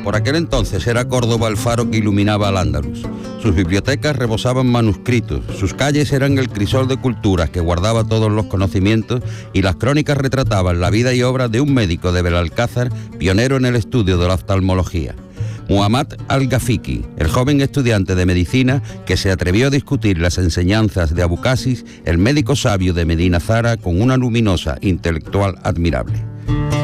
Por aquel entonces era Córdoba el faro que iluminaba al Andaluz. Sus bibliotecas rebosaban manuscritos, sus calles eran el crisol de culturas que guardaba todos los conocimientos y las crónicas retrataban la vida y obra de un médico de Belalcázar, pionero en el estudio de la oftalmología. Muhammad al-Gafiki, el joven estudiante de medicina que se atrevió a discutir las enseñanzas de Abu Qasis, el médico sabio de Medina Zara, con una luminosa intelectual admirable.